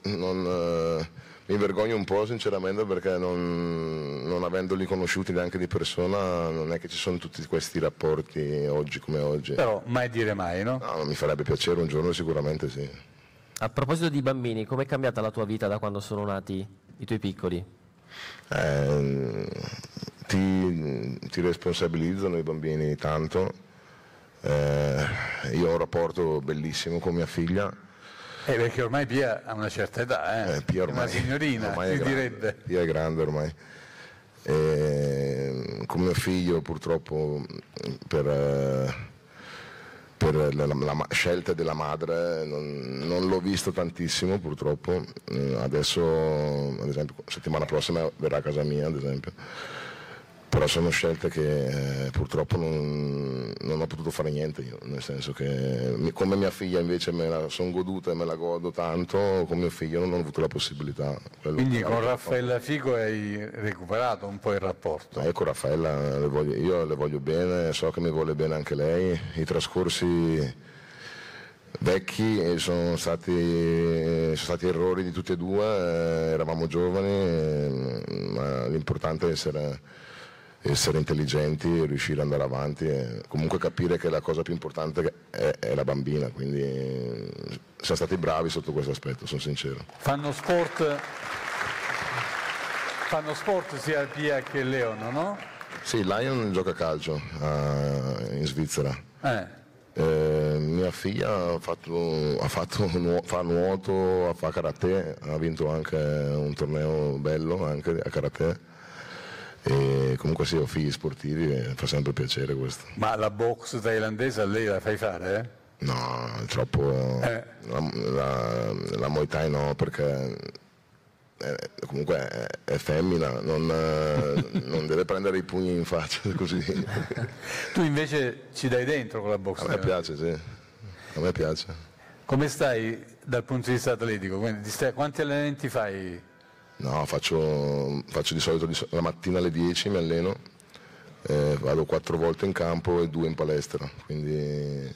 mi vergogno un po' sinceramente, perché non avendoli conosciuti neanche di persona, non è che ci sono tutti questi rapporti oggi come oggi. Però mai dire mai, no? No, mi farebbe piacere un giorno, sicuramente sì. A proposito di bambini, com'è cambiata la tua vita da quando sono nati i tuoi piccoli? Ti responsabilizzano i bambini tanto. Io ho un rapporto bellissimo con mia figlia. Perché ormai Pia ha una certa età, Pia ormai, è una signorina, ormai si direbbe. Pia è grande ormai. Con mio figlio purtroppo per la scelta della madre non l'ho visto tantissimo purtroppo. Adesso ad esempio settimana prossima verrà a casa mia ad esempio, però sono scelte che purtroppo non ho potuto fare niente io, nel senso che come mia figlia invece me la sono goduta e me la godo tanto, con mio figlio non ho avuto la possibilità. Quindi con Raffaella Fico hai recuperato un po' il rapporto? Ecco, Raffaella io le voglio bene, so che mi vuole bene anche lei. I trascorsi vecchi sono stati errori di tutti e due, eravamo giovani, ma l'importante è essere intelligenti, riuscire ad andare avanti e comunque capire che la cosa più importante è la bambina, quindi siamo stati bravi sotto questo aspetto, sono sincero. Fanno sport sia Pia che Leon, no? Sì, Lion gioca a calcio in Svizzera. Mia figlia fa nuoto, fa karate, ha vinto anche un torneo bello anche a karate. E comunque sì, ho figli sportivi e fa sempre piacere questo. Ma la box thailandese a lei la fai fare? No, è troppo. La Muay Thai no, perché comunque è femmina, non deve prendere i pugni in faccia così. Tu invece ci dai dentro con la box? A me piace, sì, a me piace. Come stai dal punto di vista atletico? Quindi, quanti allenamenti fai? No, faccio di solito la mattina alle 10 mi alleno, vado 4 volte in campo e 2 in palestra, quindi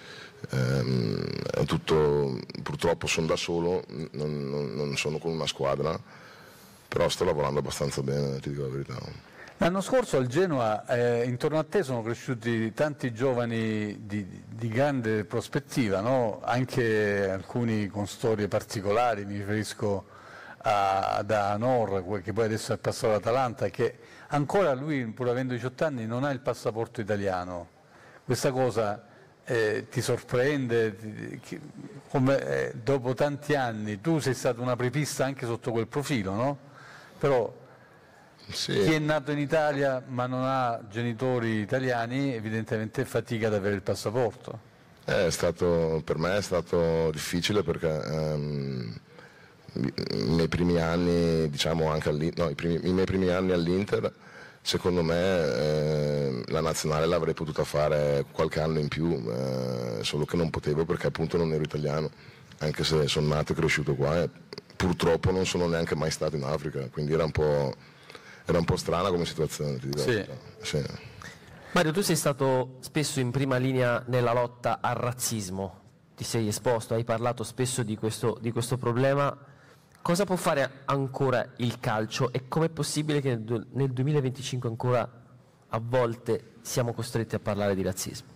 è tutto, purtroppo sono da solo, non sono con una squadra, però sto lavorando abbastanza bene, ti dico la verità. L'anno scorso al Genoa intorno a te sono cresciuti tanti giovani di grande prospettiva, no? Anche alcuni con storie particolari, mi riferisco da Anor, che poi adesso è passato all'Atalanta, che ancora lui, pur avendo 18 anni, non ha il passaporto italiano. Questa cosa ti sorprende? Dopo tanti anni tu sei stato una apripista anche sotto quel profilo, no? Però sì. Chi è nato in Italia ma non ha genitori italiani evidentemente fatica ad avere il passaporto. Per me è stato difficile perché i miei primi anni, diciamo anche i miei primi anni all'Inter, secondo me la nazionale l'avrei potuta fare qualche anno in più, solo che non potevo perché appunto non ero italiano, anche se sono nato e cresciuto qua e purtroppo non sono neanche mai stato in Africa, quindi era un po' strana come situazione, ti dico. Sì. Sì. Mario, tu sei stato spesso in prima linea nella lotta al razzismo, ti sei esposto, hai parlato spesso di questo problema. Cosa può fare ancora il calcio e com'è possibile che nel 2025 ancora a volte siamo costretti a parlare di razzismo?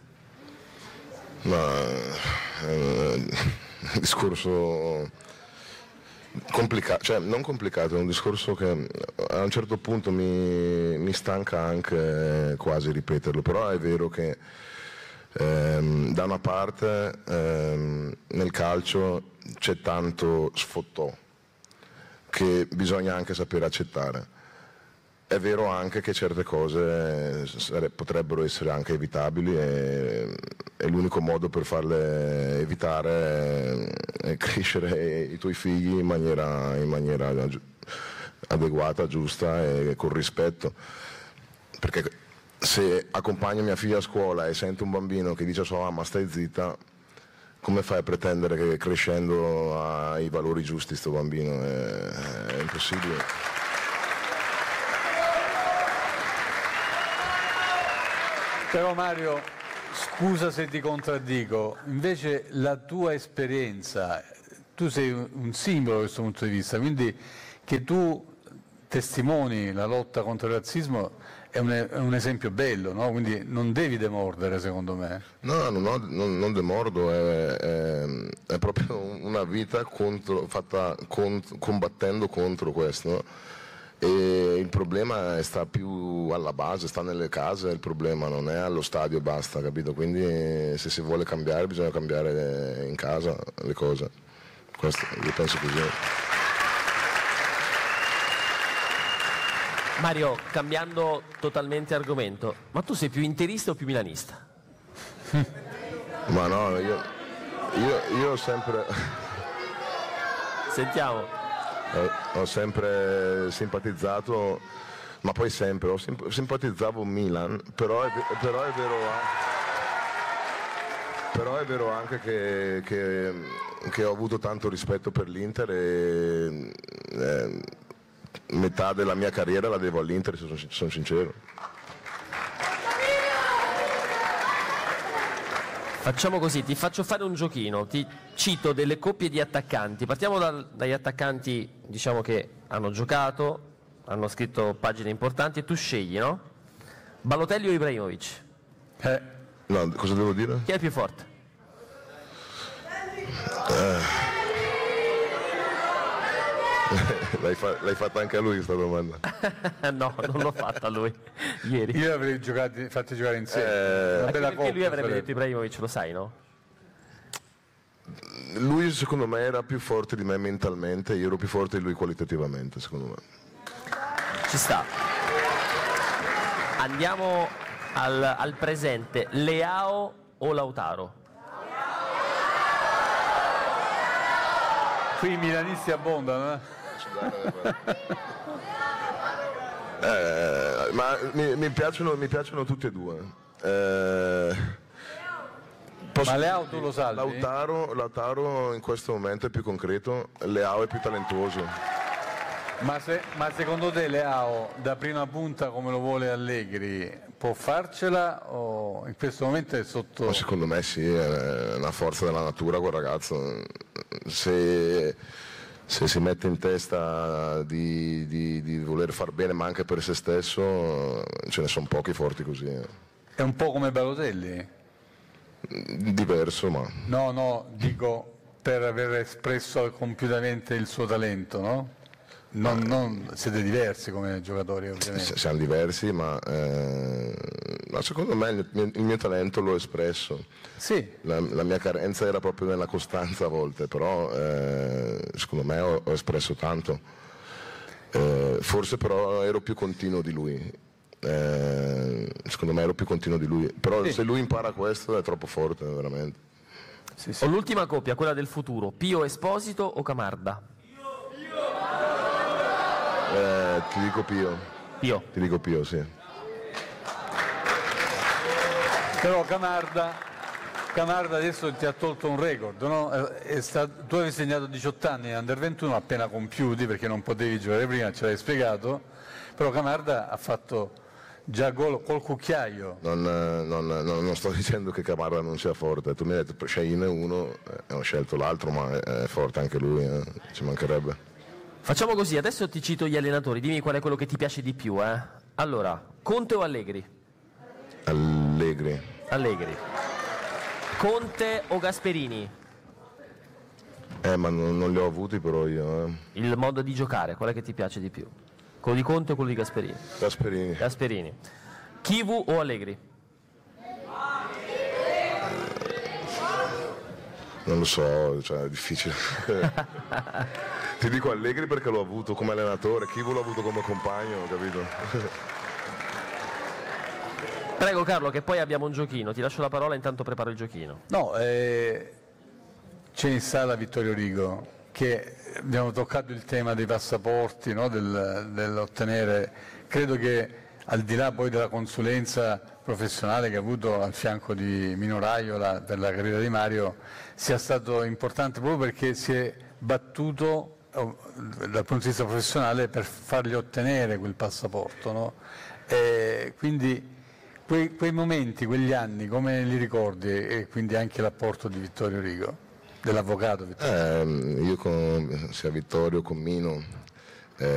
È un discorso complicato, cioè non complicato, è un discorso che a un certo punto mi stanca anche quasi ripeterlo, però è vero che da una parte nel calcio c'è tanto sfottò che bisogna anche sapere accettare. È vero anche che certe cose potrebbero essere anche evitabili e l'unico modo per farle evitare è crescere i tuoi figli in maniera adeguata, giusta e con rispetto. Perché se accompagno mia figlia a scuola e sento un bambino che dice a sua mamma stai zitta, come fai a pretendere che crescendo ha i valori giusti sto bambino? È impossibile. Però Mario, scusa se ti contraddico, invece la tua esperienza, tu sei un simbolo da questo punto di vista, quindi che tu testimoni la lotta contro il razzismo è un esempio bello, no? Quindi non devi demordere, secondo me. No, non demordo, è proprio una vita fatta combattendo contro questo, no? E il problema sta più alla base, sta nelle case, il problema non è allo stadio e basta, capito? Quindi se si vuole cambiare bisogna cambiare in casa le cose, questo, io penso così. Mario, cambiando totalmente argomento, ma tu sei più interista o più milanista? Ma no, io ho sempre... Sentiamo. Ho sempre simpatizzato, ma poi sempre, simpatizzavo Milan, però è vero anche che ho avuto tanto rispetto per l'Inter e metà della mia carriera la devo all'Inter, se sono sincero. Facciamo così, ti faccio fare un giochino, ti cito delle coppie di attaccanti, partiamo dagli attaccanti, diciamo, che hanno giocato, hanno scritto pagine importanti e tu scegli, no? Balotelli o Ibrahimovic? No, cosa devo dire? Chi è il più forte? L'hai fatta anche a lui questa domanda? No, non l'ho fatta a lui, ieri. Io avrei fatti giocare insieme. Una bella Perché coppia, lui avrebbe sarebbe. detto Ibrahimovic, lo sai, no? Lui secondo me era più forte di me mentalmente, io ero più forte di lui qualitativamente, secondo me. Ci sta. Andiamo al presente, Leao o Lautaro? Qui i milanisti abbondano, Ma mi piacciono tutti e due. Ma Leao tu lo salvi? Lautaro in questo momento è più concreto, Leao è più talentuoso. Ma secondo te Leao da prima punta come lo vuole Allegri può farcela o in questo momento è sotto? Ma secondo me sì, è una forza della natura quel ragazzo. Se si mette in testa di voler far bene ma anche per se stesso, ce ne sono pochi forti così. È un po' come Balotelli? Diverso, ma No, dico per aver espresso compiutamente il suo talento, no? Non siete diversi come giocatori, ovviamente. siamo diversi, ma secondo me il mio talento l'ho espresso. Sì, La mia carenza era proprio nella costanza a volte, però secondo me ho espresso tanto. Forse però ero più continuo di lui. Secondo me ero più continuo di lui. Però sì. Se lui impara questo è troppo forte, veramente. sì. Ho l'ultima coppia, quella del futuro, Pio Esposito o Camarda? Ti dico Pio. Pio. Ti dico Pio, sì. Però Camarda adesso ti ha tolto un record, no? Tu avevi segnato 18 anni in Under 21 appena compiuti perché non potevi giocare prima, ce l'hai spiegato, però Camarda ha fatto già gol col cucchiaio. Non sto dicendo che Camarda non sia forte, tu mi hai detto scegline uno, ho scelto l'altro, ma è forte anche lui, ci mancherebbe. Facciamo così, adesso ti cito gli allenatori, dimmi qual è quello che ti piace di più, eh? Allora, Conte o Allegri? Allegri. Allegri. Conte o Gasperini? Ma non li ho avuti però io. Il modo di giocare, qual è che ti piace di più? Quello di Conte o quello di Gasperini? Gasperini. Gasperini. Chivu o Allegri? Non lo so, cioè, è difficile. Ti dico Allegri perché l'ho avuto come allenatore, Chivu l'ho avuto come compagno, capito? Prego Carlo, che poi abbiamo un giochino, ti lascio la parola, intanto preparo il giochino. No, c'è in sala Vittorio Rigo, che abbiamo toccato il tema dei passaporti, no? Dell'ottenere, credo che al di là poi della consulenza professionale che ha avuto al fianco di Mino Raiola per la carriera di Mario, sia stato importante proprio perché si è battuto dal punto di vista professionale per fargli ottenere quel passaporto, no? Quindi quei momenti, quegli anni, come li ricordi e quindi anche l'apporto di Vittorio Rigo? Dell'avvocato? Io con sia Vittorio, con Mino,